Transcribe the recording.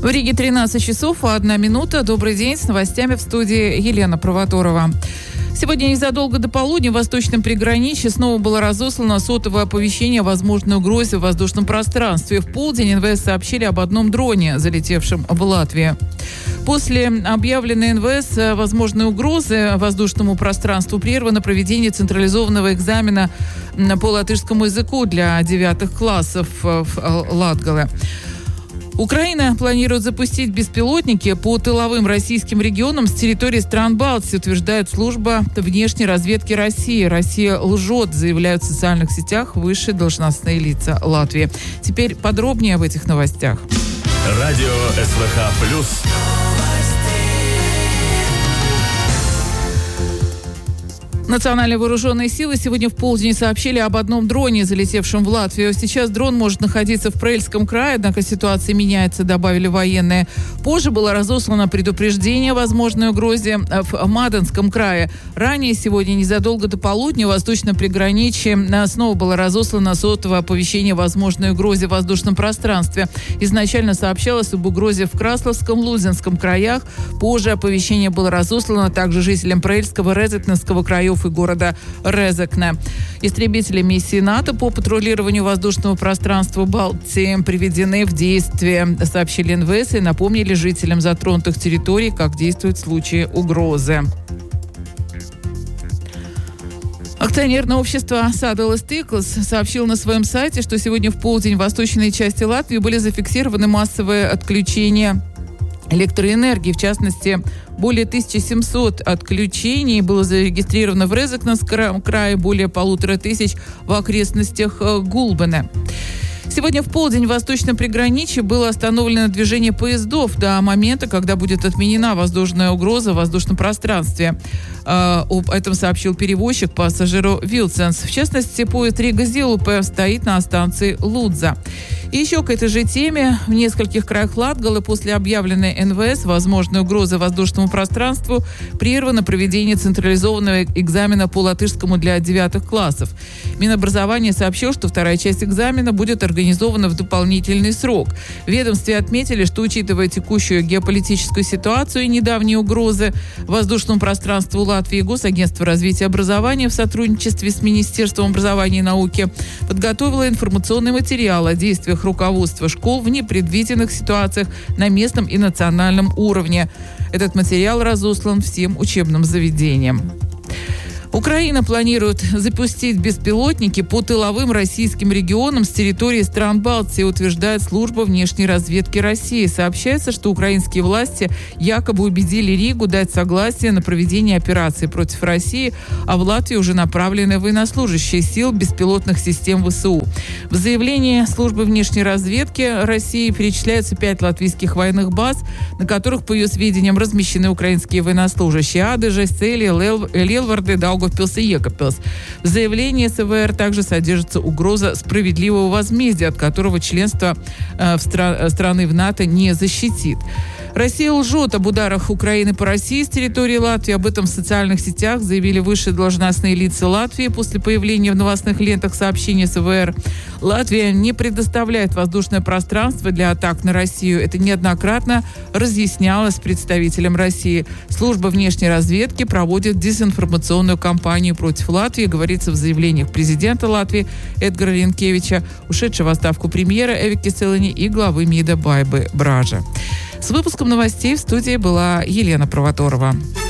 В Риге 13 часов 1 минута. Добрый день. С новостями в студии Елена Провоторова. Сегодня незадолго до полудня в восточном приграничье снова было разослано сотовое оповещение о возможной угрозе в воздушном пространстве. В полдень НВС сообщили об одном дроне, залетевшем в Латвию. После объявленной НВС возможной угрозы воздушному пространству прервано проведение централизованного экзамена по латышскому языку для 9 классов в Латгале. Украина планирует запустить беспилотники по тыловым российским регионам с территории стран Балтии, утверждает служба внешней разведки России. Россия лжет, заявляют в социальных сетях высшие должностные лица Латвии. Теперь подробнее об этих новостях. Радио СВХ+. Национальные вооруженные силы сегодня в полдень сообщили об одном дроне, залетевшем в Латвию. Сейчас дрон может находиться в Прельском крае, однако ситуация меняется, добавили военные. Позже было разослано предупреждение о возможной угрозе в Маденском крае. Ранее сегодня, незадолго до полудня, в восточном приграничье снова было разослано сотовое оповещение о возможной угрозе в воздушном пространстве. Изначально сообщалось об угрозе в Красловском, Лузинском краях. Позже оповещение было разослано также жителям Прельского, Резекненского краев и города Резекне. Истребители миссии НАТО по патрулированию воздушного пространства Балтии приведены в действие, сообщили НВС и напомнили жителям затронутых территорий, как действуют в случае угрозы. Акционерное общество Sadales Tīkls сообщило на своем сайте, что сегодня в полдень в восточной части Латвии были зафиксированы массовые отключения электроэнергии. В частности, более 1700 отключений было зарегистрировано в Резекненском крае, более 1500 в окрестностях Гулбене. Сегодня в полдень в восточном приграничье было остановлено движение поездов до момента, когда будет отменена воздушная угроза в воздушном пространстве. Об этом сообщил перевозчик пассажиру Вилсенс. В частности, поезд Рига-Зилупе стоит на станции Лудза. И еще к этой же теме в нескольких краях Латгалы после объявленной НВС возможной угрозы воздушному пространству прервано проведение централизованного экзамена по латышскому для 9 классов. Минобразование сообщило, что вторая часть экзамена будет организована в дополнительный срок. В ведомстве отметили, что, учитывая текущую геополитическую ситуацию и недавние угрозы воздушному пространству Латвии, Госагентство развития образования в сотрудничестве с Министерством образования и науки подготовило информационный материал о действиях руководства школ в непредвиденных ситуациях на местном и национальном уровне. Этот материал разослан всем учебным заведениям. Украина планирует запустить беспилотники по тыловым российским регионам с территории стран Балтии, утверждает служба внешней разведки России. Сообщается, что украинские власти якобы убедили Ригу дать согласие на проведение операции против России, а в Латвии уже направлены военнослужащие сил беспилотных систем ВСУ. В заявлении службы внешней разведки России перечисляются 5 латвийских военных баз, на которых, по ее сведениям, размещены украинские военнослужащие: Адыжа, Цели, Лелварды, Даугавпилс и Екапилс. В заявлении СВР также содержится угроза справедливого возмездия, от которого членство страны в НАТО не защитит. Россия лжет об ударах Украины по России с территории Латвии. Об этом в социальных сетях заявили высшие должностные лица Латвии после появления в новостных лентах сообщений СВР. Латвия не предоставляет воздушное пространство для атак на Россию. Это неоднократно разъяснялось представителям России. Служба внешней разведки проводит дезинформационную кампанию против Латвии, говорится в заявлениях президента Латвии Эдгара Ринкевича, ушедшего в отставку премьера Эвики Селани и главы МИДа Байбы Бража. С выпуском новостей в студии была Елена Провоторова.